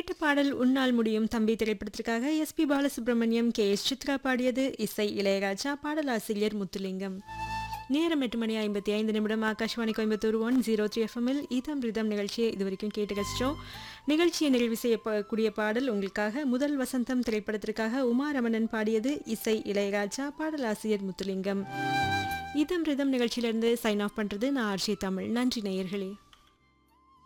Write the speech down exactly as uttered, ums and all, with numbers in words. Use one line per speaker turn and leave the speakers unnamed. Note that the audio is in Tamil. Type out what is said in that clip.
கேட்ட பாடல் உன்னால் முடியும் தம்பி திரைப்படத்திற்காக SP Balasubramaniam, K S Chitra பாடியது. இசை இளையராஜா, பாடலாசிரியர் முத்துலிங்கம். நேரம் எட்டு மணி ஐம்பத்தி ஐந்து நிமிடம். Akashvani Coimbatore one zero three எஃப்எம்மில் இதம் ரிதம் நிகழ்ச்சியை இதுவரைக்கும் கேட்டு கழிச்சோம். நிகழ்ச்சியை நிறைவு செய்யக்கூடிய பாடல் உங்களுக்காக முதல் வசந்தம் திரைப்படத்திற்காக உமாரமணன் பாடியது. இசை இளையராஜா, பாடலாசிரியர் முத்துலிங்கம். இதம் ரிதம் நிகழ்ச்சியிலிருந்து சைன் ஆஃப் பண்றது நான் ஆர்ஜி தமிழ். நன்றி நேயர்களே.